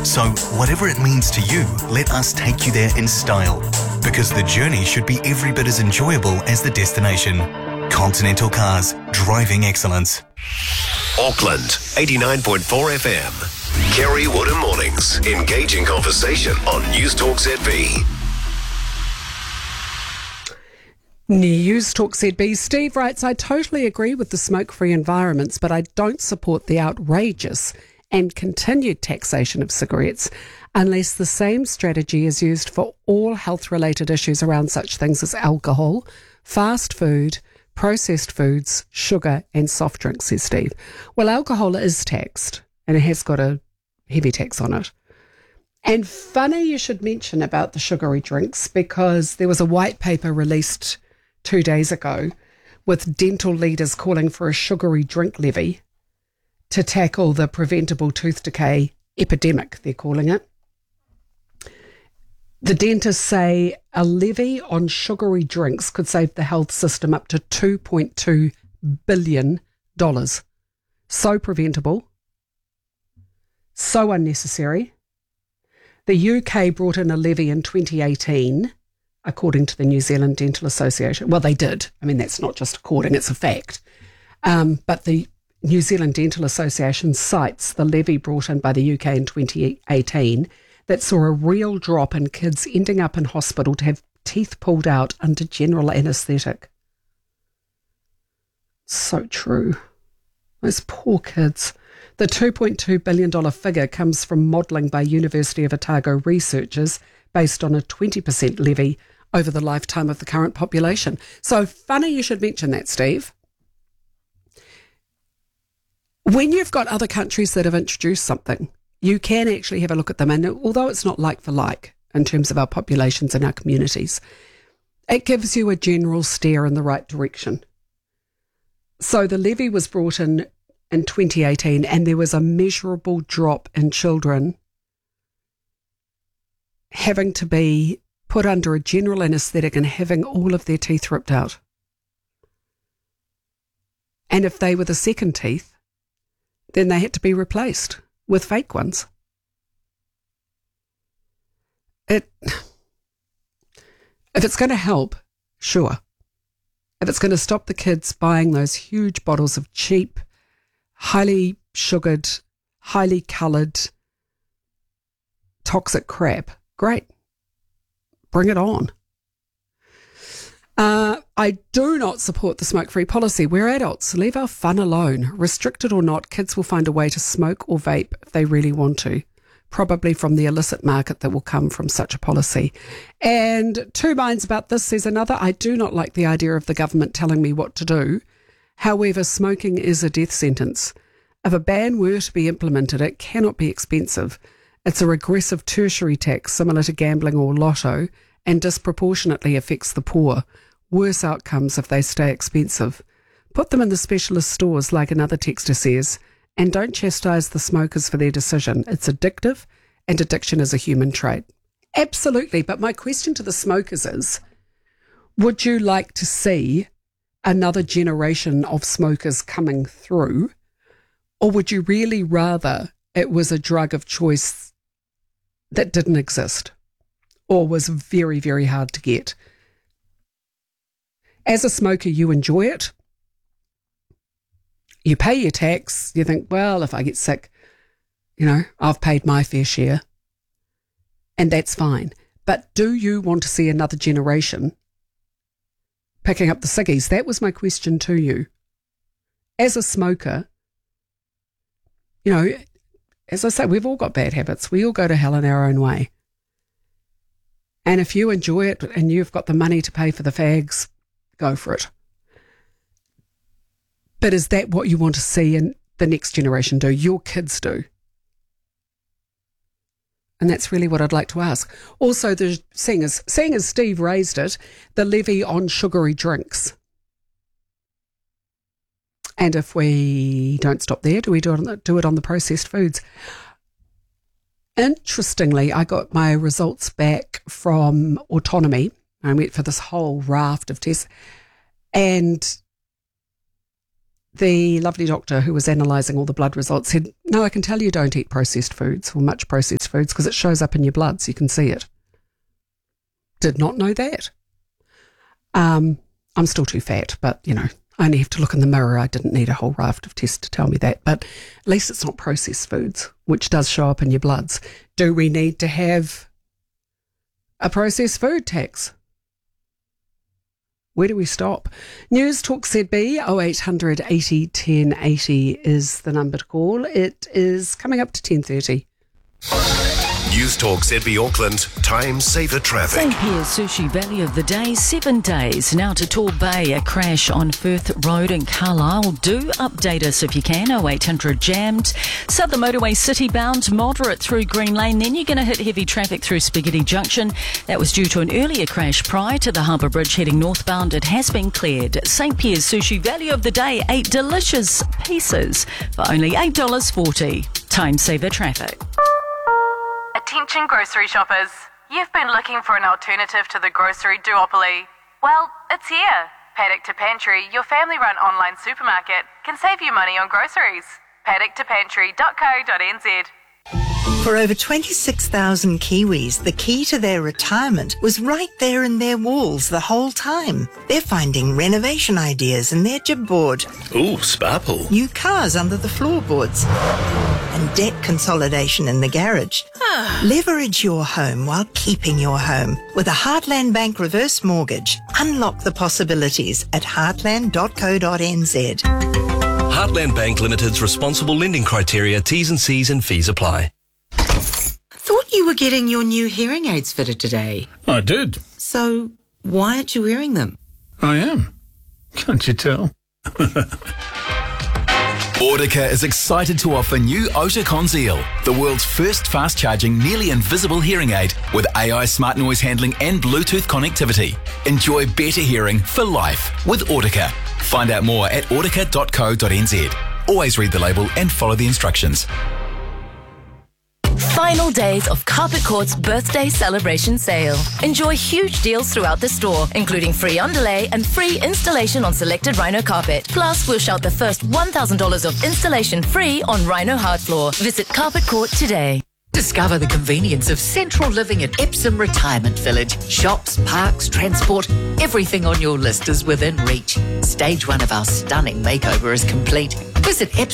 So whatever it means to you, let us take you there in style. Because the journey should be every bit as enjoyable as the destination. Continental Cars, driving excellence. Auckland, 89.4 FM. Kerry Woodham Mornings. Engaging conversation on News Talk ZB. News Talk ZB. Steve writes, I totally agree with the smoke-free environments, but I don't support the outrageous and continued taxation of cigarettes unless the same strategy is used for all health-related issues around such things as alcohol, fast food, processed foods, sugar and soft drinks, says Steve. Well, alcohol is taxed and it has got a heavy tax on it. And funny you should mention about the sugary drinks, because there was a white paper released 2 days ago with dental leaders calling for a sugary drink levy to tackle the preventable tooth decay epidemic, they're calling it. The dentists say a levy on sugary drinks could save the health system up to $2.2 billion. So preventable, so unnecessary. The UK brought in a levy in 2018, according to the New Zealand Dental Association. Well, they did. I mean, that's not just according, it's a fact. But the New Zealand Dental Association cites the levy brought in by the UK in 2018 that saw a real drop in kids ending up in hospital to have teeth pulled out under general anaesthetic. So true. Those poor kids. The $2.2 billion figure comes from modelling by University of Otago researchers based on a 20% levy over the lifetime of the current population. So funny you should mention that, Steve. When you've got other countries that have introduced something, you can actually have a look at them. And although it's not like for like in terms of our populations and our communities, it gives you a general steer in the right direction. So the levy was brought in 2018 and there was a measurable drop in children having to be put under a general anaesthetic and having all of their teeth ripped out. And if they were the second teeth, then they had to be replaced with fake ones. If it's going to help, sure. If it's going to stop the kids buying those huge bottles of cheap, highly sugared, highly coloured, toxic crap, great. Bring it on. I do not support the smoke-free policy. We're adults. Leave our fun alone. Restricted or not, kids will find a way to smoke or vape if they really want to, probably from the illicit market that will come from such a policy. And two minds about this, says another. I do not like the idea of the government telling me what to do. However, smoking is a death sentence. If a ban were to be implemented, it cannot be expensive. It's a regressive tertiary tax similar to gambling or lotto and disproportionately affects the poor. Worse outcomes if they stay expensive. Put them in the specialist stores, like another texter says, and don't chastise the smokers for their decision. It's addictive, and addiction is a human trait. Absolutely, but my question to the smokers is, would you like to see another generation of smokers coming through, or would you really rather it was a drug of choice that didn't exist or was very, very hard to get? As a smoker, you enjoy it. You pay your tax. You think, well, if I get sick, I've paid my fair share. And that's fine. But do you want to see another generation picking up the ciggies? That was my question to you. As a smoker, as I say, we've all got bad habits. We all go to hell in our own way. And if you enjoy it and you've got the money to pay for the fags, go for it. But is that what you want to see in the next generation do, your kids do? And that's really what I'd like to ask. Also, seeing as Steve raised it, the levy on sugary drinks. And if we don't stop there, do we do it on the processed foods? Interestingly, I got my results back from Autonomy. I went for this whole raft of tests. And the lovely doctor who was analysing all the blood results said, no, I can tell you don't eat processed foods or much processed foods because it shows up in your blood so you can see it. Did not know that. I'm still too fat, but, I only have to look in the mirror. I didn't need a whole raft of tests to tell me that. But at least it's not processed foods, which does show up in your bloods. Do we need to have a processed food tax? Where do we stop? News Talk ZB 0800 80 1080 is the number to call. It is coming up to 10:30. News Talk ZB Auckland, time saver traffic. St Pierre's Sushi Value of the Day, 7 days. Now to Tor Bay, a crash on Firth Road in Carlisle. Do update us if you can, 0800 jammed. Southern Motorway City bound, moderate through Green Lane. Then you're going to hit heavy traffic through Spaghetti Junction. That was due to an earlier crash prior to the Harbour Bridge heading northbound. It has been cleared. St Pierre's Sushi Value of the Day, 8 delicious pieces for only $8.40. Time saver traffic. Attention grocery shoppers. You've been looking for an alternative to the grocery duopoly. Well, it's here. Paddock to Pantry, your family-run online supermarket, can save you money on groceries. paddocktopantry.co.nz. For over 26,000 Kiwis, the key to their retirement was right there in their walls the whole time. They're finding renovation ideas in their jib board. Ooh, spa pool. New cars under the floorboards. And debt consolidation in the garage. Leverage your home while keeping your home. With a Heartland Bank reverse mortgage, unlock the possibilities at heartland.co.nz. Heartland Bank Limited's responsible lending criteria, T's and C's and fees apply. Thought you were getting your new hearing aids fitted today. I did. So, why aren't you wearing them? I am. Can't you tell? Audica is excited to offer new Oticon Zeal, the world's first fast-charging, nearly invisible hearing aid with AI smart noise handling and Bluetooth connectivity. Enjoy better hearing for life with Audica. Find out more at audica.co.nz. Always read the label and follow the instructions. Final days of Carpet Court's birthday celebration sale. Enjoy huge deals throughout the store, including free underlay and free installation on selected Rhino carpet. Plus, we'll shout the first $1,000 of installation free on Rhino hard floor. Visit Carpet Court today. Discover the convenience of central living at Epsom Retirement Village. Shops, parks, transport, everything on your list is within reach. Stage 1 of our stunning makeover is complete. Visit Epsom